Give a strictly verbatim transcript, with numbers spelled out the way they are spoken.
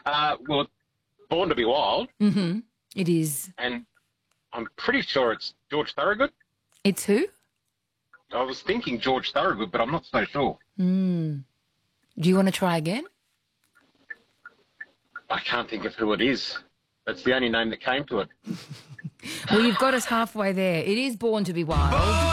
Uh, well, Born to be Wild, Mm-hmm. It is. and I'm pretty sure it's George Thorogood. It's who? I was thinking George Thorogood, but I'm not so sure. Mm. Do you want to try again? I can't think of who it is. That's the only name that came to it. Well, you've got us halfway there. It is Born to be Wild.